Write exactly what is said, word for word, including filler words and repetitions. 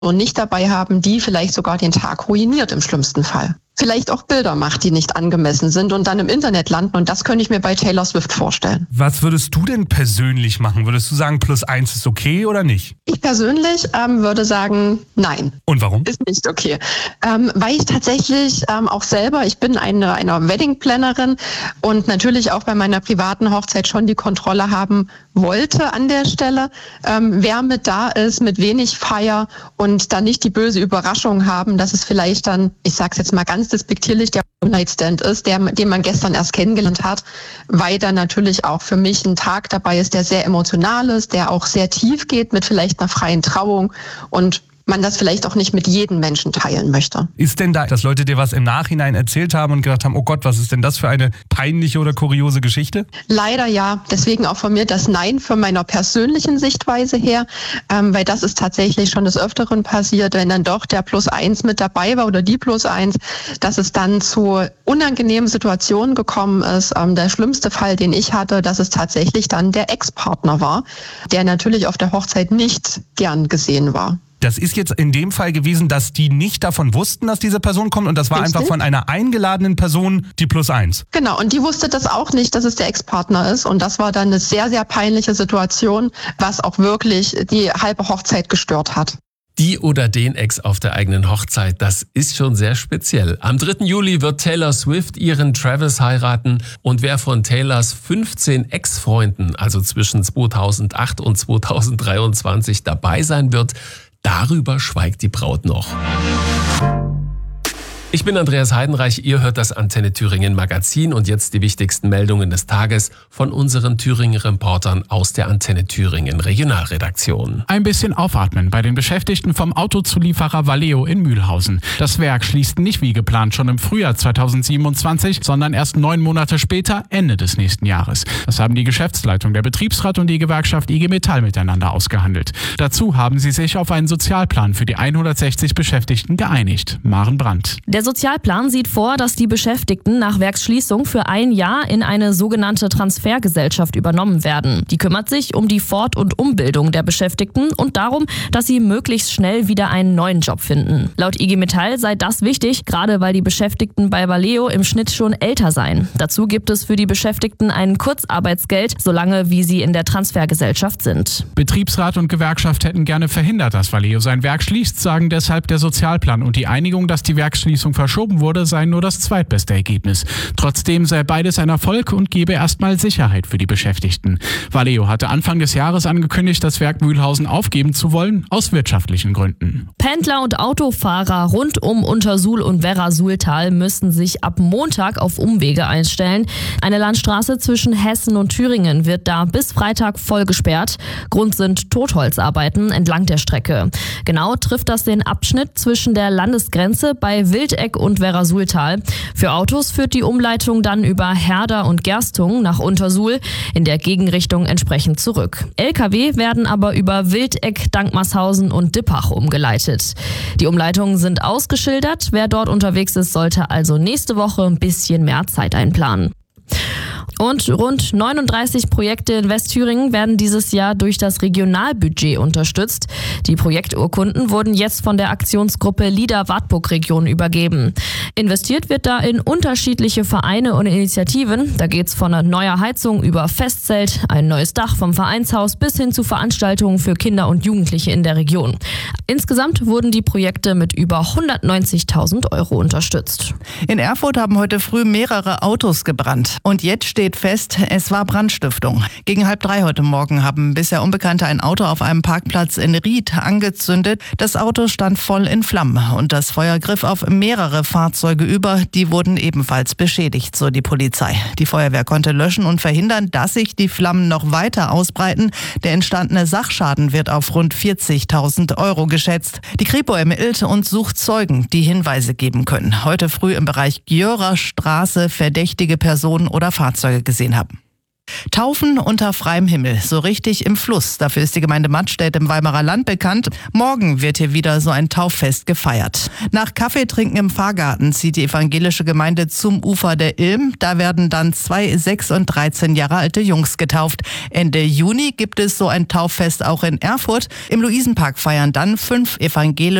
und nicht dabei haben, die vielleicht sogar den Tag ruiniert im schlimmsten Fall. Vielleicht auch Bilder macht, die nicht angemessen sind und dann im Internet landen. Und das könnte ich mir bei Taylor Swift vorstellen. Was würdest du denn persönlich machen? Würdest du sagen, plus eins ist okay oder nicht? Ich persönlich ähm, würde sagen, nein. Und warum? Ist nicht okay. Ähm, weil ich tatsächlich ähm, auch selber, ich bin eine, eine Wedding-Plannerin und natürlich auch bei meiner privaten Hochzeit schon die Kontrolle haben wollte an der Stelle, ähm, wer mit da ist, mit wenig Feier und dann nicht die böse Überraschung haben, dass es vielleicht dann, ich sag's jetzt mal ganz despektierlich, der One-Night-Stand ist, der, den man gestern erst kennengelernt hat, weil da natürlich auch für mich ein Tag dabei ist, der sehr emotional ist, der auch sehr tief geht mit vielleicht einer freien Trauung und man das vielleicht auch nicht mit jedem Menschen teilen möchte. Ist denn da, dass Leute dir was im Nachhinein erzählt haben und gedacht haben, oh Gott, was ist denn das für eine peinliche oder kuriose Geschichte? Leider ja. Deswegen auch von mir das Nein von meiner persönlichen Sichtweise her, ähm, weil das ist tatsächlich schon des Öfteren passiert, wenn dann doch der Plus eins mit dabei war oder die Plus eins, dass es dann zu unangenehmen Situationen gekommen ist. Ähm, der schlimmste Fall, den ich hatte, dass es tatsächlich dann der Ex-Partner war, der natürlich auf der Hochzeit nicht gern gesehen war. Das ist jetzt in dem Fall gewesen, dass die nicht davon wussten, dass diese Person kommt und das war Richtig? einfach von einer eingeladenen Person die Plus eins. Genau, und die wusste das auch nicht, dass es der Ex-Partner ist und das war dann eine sehr, sehr peinliche Situation, was auch wirklich die halbe Hochzeit gestört hat. Die oder den Ex auf der eigenen Hochzeit, das ist schon sehr speziell. Am dritten Juli wird Taylor Swift ihren Travis heiraten und wer von Taylors fünfzehn Ex-Freunden, also zwischen zweitausendacht und zweitausenddreiundzwanzig dabei sein wird, darüber schweigt die Braut noch. Ich bin Andreas Heidenreich, ihr hört das Antenne Thüringen Magazin und jetzt die wichtigsten Meldungen des Tages von unseren Thüringer Reportern aus der Antenne Thüringen Regionalredaktion. Ein bisschen aufatmen bei den Beschäftigten vom Autozulieferer Valeo in Mühlhausen. Das Werk schließt nicht wie geplant schon im Frühjahr zweitausendsiebenundzwanzig, sondern erst neun Monate später, Ende des nächsten Jahres. Das haben die Geschäftsleitung, der Betriebsrat und die Gewerkschaft I G Metall miteinander ausgehandelt. Dazu haben sie sich auf einen Sozialplan für die hundertsechzig Beschäftigten geeinigt. Maren Brandt. Der Sozialplan sieht vor, dass die Beschäftigten nach Werksschließung für ein Jahr in eine sogenannte Transfergesellschaft übernommen werden. Die kümmert sich um die Fort- und Umbildung der Beschäftigten und darum, dass sie möglichst schnell wieder einen neuen Job finden. Laut I G Metall sei das wichtig, gerade weil die Beschäftigten bei Valeo im Schnitt schon älter seien. Dazu gibt es für die Beschäftigten ein Kurzarbeitsgeld, solange wie sie in der Transfergesellschaft sind. Betriebsrat und Gewerkschaft hätten gerne verhindert, dass Valeo sein Werk schließt, sagen deshalb der Sozialplan und die Einigung, dass die Werksschließung verschoben wurde, sei nur das zweitbeste Ergebnis. Trotzdem sei beides ein Erfolg und gebe erstmal Sicherheit für die Beschäftigten. Valeo hatte Anfang des Jahres angekündigt, das Werk Mühlhausen aufgeben zu wollen, aus wirtschaftlichen Gründen. Pendler und Autofahrer rund um Untersuhl und Werra-Suhltal müssen sich ab Montag auf Umwege einstellen. Eine Landstraße zwischen Hessen und Thüringen wird da bis Freitag voll gesperrt. Grund sind Totholzarbeiten entlang der Strecke. Genau trifft das den Abschnitt zwischen der Landesgrenze bei Wildeck und Werra-Suhltal. Für Autos führt die Umleitung dann über Herder und Gerstung nach Untersuhl, in der Gegenrichtung entsprechend zurück. L K W werden aber über Wildeck, Dankmarshausen und Dippach umgeleitet. Die Umleitungen sind ausgeschildert. Wer dort unterwegs ist, sollte also nächste Woche ein bisschen mehr Zeit einplanen. Und rund neununddreißig Projekte in Westthüringen werden dieses Jahr durch das Regionalbudget unterstützt. Die Projekturkunden wurden jetzt von der Aktionsgruppe LIDA-Wartburg-Region übergeben. Investiert wird da in unterschiedliche Vereine und Initiativen. Da geht's von einer neuer Heizung über Festzelt, ein neues Dach vom Vereinshaus bis hin zu Veranstaltungen für Kinder und Jugendliche in der Region. Insgesamt wurden die Projekte mit über hundertneunzigtausend Euro unterstützt. In Erfurt haben heute früh mehrere Autos gebrannt. Und jetzt steht fest, es war Brandstiftung. Gegen halb drei heute Morgen haben bisher Unbekannte ein Auto auf einem Parkplatz in Ried angezündet. Das Auto stand voll in Flammen und das Feuer griff auf mehrere Fahrzeuge über. Die wurden ebenfalls beschädigt, so die Polizei. Die Feuerwehr konnte löschen und verhindern, dass sich die Flammen noch weiter ausbreiten. Der entstandene Sachschaden wird auf rund vierzigtausend Euro geschätzt. Die Kripo ermittelt und sucht Zeugen, die Hinweise geben können. Heute früh im Bereich Gjörer Straße verdächtige Personen oder Fahrzeuge gesehen haben. Taufen unter freiem Himmel, so richtig im Fluss. Dafür ist die Gemeinde Mattstedt im Weimarer Land bekannt. Morgen wird hier wieder so ein Tauffest gefeiert. Nach Kaffeetrinken im Pfarrgarten zieht die evangelische Gemeinde zum Ufer der Ilm. Da werden dann zwei sechs und dreizehn Jahre alte Jungs getauft. Ende Juni gibt es so ein Tauffest auch in Erfurt. Im Luisenpark feiern dann fünf evangelische